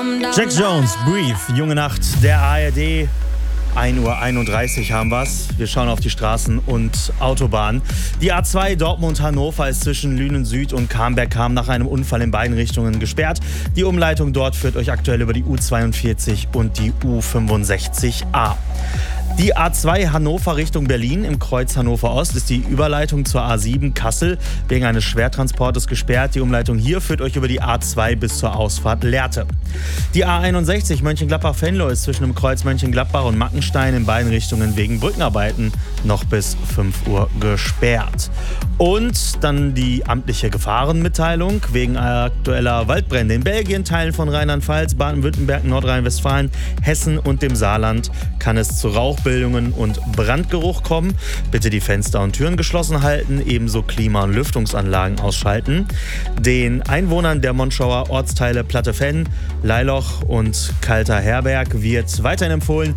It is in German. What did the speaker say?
Jack Jones, Breathe, Junge Nacht, der ARD. 1:31 Uhr haben wir's. Wir schauen auf die Straßen und Autobahnen. Die A2 Dortmund-Hannover ist zwischen Lünen Süd und Camberg-Ham nach einem Unfall in beiden Richtungen gesperrt. Die Umleitung dort führt euch aktuell über die U42 und die U65A. Die A2 Hannover Richtung Berlin im Kreuz Hannover Ost ist die Überleitung zur A7 Kassel wegen eines Schwertransportes gesperrt. Die Umleitung hier führt euch über die A2 bis zur Ausfahrt Lehrte. Die A61 Mönchengladbach-Venlo ist zwischen dem Kreuz Mönchengladbach und Mackenstein in beiden Richtungen wegen Brückenarbeiten noch bis 5 Uhr gesperrt. Und dann die amtliche Gefahrenmitteilung wegen aktueller Waldbrände in Belgien, Teilen von Rheinland-Pfalz, Baden-Württemberg, Nordrhein-Westfalen, Hessen und dem Saarland kann es zu Rauchbildungen und Brandgeruch kommen. Bitte die Fenster und Türen geschlossen halten, ebenso Klima- und Lüftungsanlagen ausschalten. Den Einwohnern der Monschauer Ortsteile Plattefenn, Leiloch und Kalter Herberg wird weiterhin empfohlen,